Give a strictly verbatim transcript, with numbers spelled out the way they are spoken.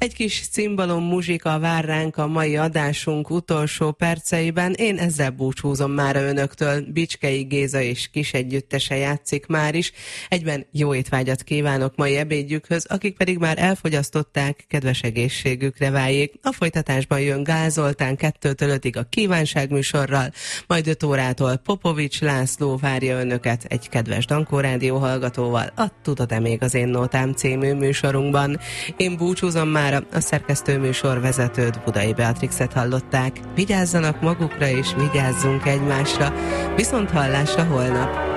Egy kis cimbalom muzsika vár ránk a mai adásunk utolsó perceiben. Én ezzel búcsúzom már önöktől. Bicskei Géza és kis együttese játszik már is. Egyben jó étvágyat kívánok mai ebédjükhöz, akik pedig már elfogyasztották, kedves egészségükre váljék. A folytatásban jön Gál Zoltán kettőtől ötig a kívánságműsorral, majd öt órától Popovics László várja önöket egy kedves Dankó Rádió hallgatóval a Tudod-e még az én nótám című műsorunkban. Én búcsúzom már, a szerkesztő műsorvezetőt, Budai Beatrixet hallották. Vigyázzanak magukra és vigyázzunk egymásra. Viszont hallásra holnap!